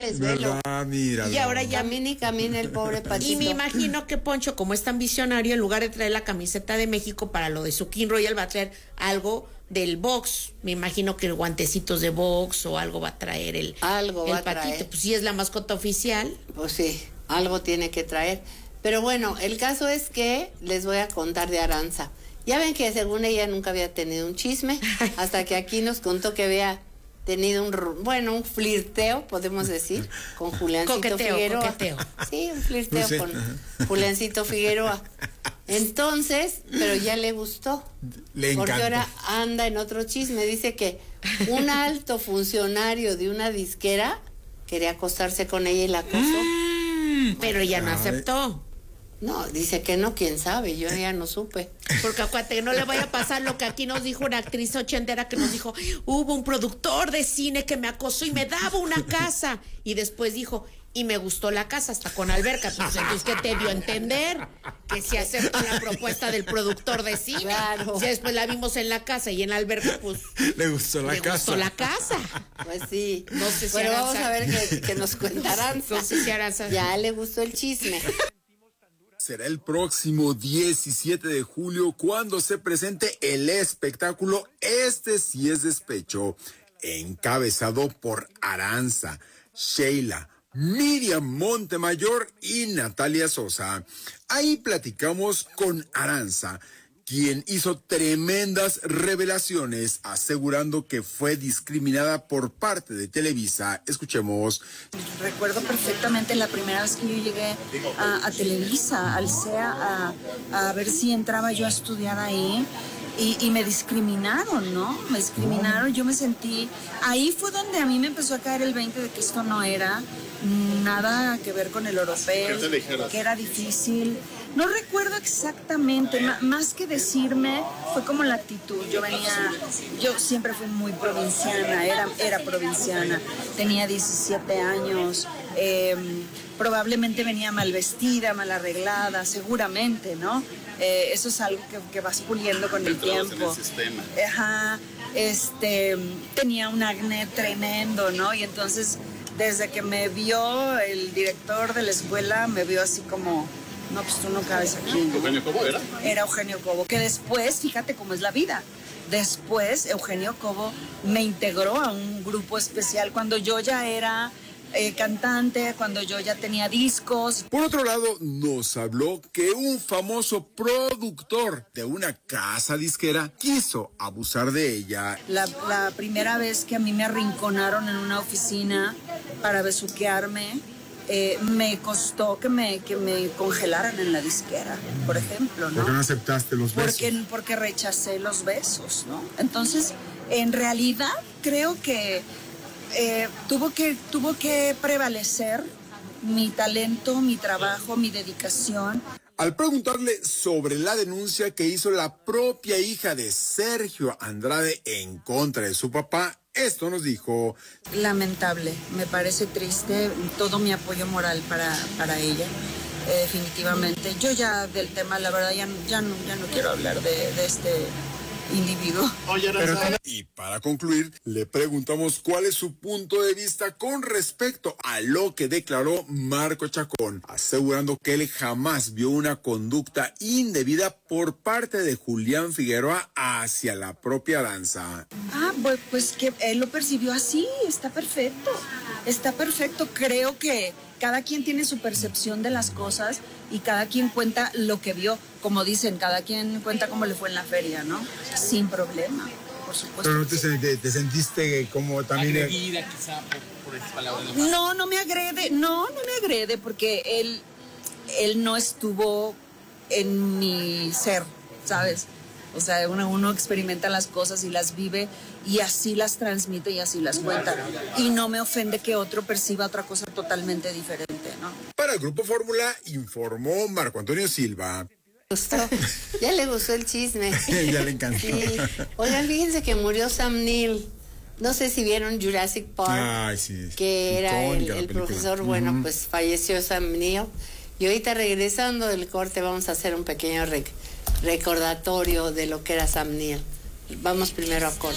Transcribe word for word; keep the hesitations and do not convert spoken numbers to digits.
puedes, velo. Mira. Y ahora ya camina y camina el pobre Patito. Y me imagino que Poncho, como es tan visionario, en lugar de traer la camiseta de México para lo de su King Royal, va a traer algo del box. Me imagino que guantecitos de box o algo va a traer el, algo el va a Patito. traer. Pues sí es la mascota oficial. Pues sí, algo tiene que traer. Pero bueno, el caso es que les voy a contar de Aranza. Ya ven que según ella nunca había tenido un chisme, hasta que aquí nos contó que había tenido un, bueno, un flirteo, podemos decir, con Juliancito coqueteo, Figueroa. Coqueteo. Sí, un flirteo Sí. con Juliancito Figueroa. Entonces, pero ya le gustó. Le porque encanta. ahora anda en otro chisme. Dice que un alto funcionario de una disquera quería acostarse con ella y la acosó. Mm, pero ella no Ay. aceptó. No, dice que no, quién sabe, yo ya no supe. Porque acuérdate que no le vaya a pasar lo que aquí nos dijo una actriz ochentera que nos dijo, hubo un productor de cine que me acosó y me daba una casa. Y después dijo, y me gustó la casa hasta con alberca. Pues entonces, ¿qué te dio a entender? Que si aceptó la propuesta del productor de cine. Claro. Si después la vimos en la casa y en la alberca, pues Le gustó la le casa. gustó la casa. Pues sí. No sé si Pero Aranza- vamos a ver qué, qué nos cuenta Aranza. No sé si Aranza- Ya le gustó el chisme. Será el próximo diecisiete de julio cuando se presente el espectáculo Este sí es despecho, encabezado por Aranza, Sheila, Miriam Montemayor y Natalia Sosa. Ahí platicamos con Aranza, quien hizo tremendas revelaciones asegurando que fue discriminada por parte de Televisa. Escuchemos. Recuerdo perfectamente la primera vez que yo llegué a, a Televisa, al C E A, a, a ver si entraba yo a estudiar ahí. Y, y me discriminaron, ¿no? Me discriminaron, yo me sentí... Ahí fue donde a mí me empezó a caer el veinte de que esto no era nada que ver con el europeo, que era difícil. No recuerdo exactamente, ma- más que decirme, fue como la actitud. Yo venía, yo siempre fui muy provinciana, era, era provinciana, tenía diecisiete años, eh, probablemente venía mal vestida, mal arreglada, seguramente, ¿no? Eh, eso es algo que, que vas puliendo con el tiempo. Ajá, este, tenía un acné tremendo, ¿no? Y entonces, desde que me vio el director de la escuela, me vio así como, no, pues tú no cabes aquí. ¿Eugenio Cobo era? Era Eugenio Cobo, que después, fíjate cómo es la vida. Después, Eugenio Cobo me integró a un grupo especial cuando yo ya era... Eh, cantante, cuando yo ya tenía discos. Por otro lado, nos habló que un famoso productor de una casa disquera quiso abusar de ella. La, la primera vez que a mí me arrinconaron en una oficina para besuquearme, eh, me costó que me, que me congelaran en la disquera, por ejemplo, ¿no? ¿Por qué no aceptaste los besos? Porque, porque rechacé los besos, ¿no? Entonces, en realidad, creo que Eh, tuvo que tuvo que prevalecer mi talento, mi trabajo, mi dedicación. Al preguntarle sobre la denuncia que hizo la propia hija de Sergio Andrade en contra de su papá, esto nos dijo. Lamentable, me parece triste, todo mi apoyo moral para, para ella, eh, definitivamente. Yo ya del tema, la verdad, ya, ya, no, ya no quiero hablar de, de este individuo. Oye, Pero, y para concluir, le preguntamos cuál es su punto de vista con respecto a lo que declaró Marco Chacón, asegurando que él jamás vio una conducta indebida por parte de Julián Figueroa hacia la propia Aranza. Ah, pues, pues que él lo percibió así, está perfecto, está perfecto. Creo que cada quien tiene su percepción de las cosas y cada quien cuenta lo que vio. Como dicen, cada quien cuenta cómo le fue en la feria, ¿no? Sin problema, por supuesto. Pero no que te, sí. te, te sentiste como también... agredida quizá por, por esas palabras. No, no me agrede, no, no me agrede porque él, él no estuvo en mi ser, ¿sabes? O sea, uno, uno experimenta las cosas y las vive y así las transmite y así las cuenta. Y no me ofende que otro perciba otra cosa totalmente diferente, ¿no? Para el Grupo Fórmula informó Marco Antonio Silva. Gustó. Ya le gustó el chisme. Ya le encantó. Sí. Oigan, fíjense que murió Sam Neill. No sé si vieron Jurassic Park. Ay, sí. Que era el, Icónica la el película. profesor. Bueno, Ujú. pues falleció Sam Neill. Y ahorita regresando del corte vamos a hacer un pequeño rec- recordatorio de lo que era Sam Neill. Vamos primero a corte.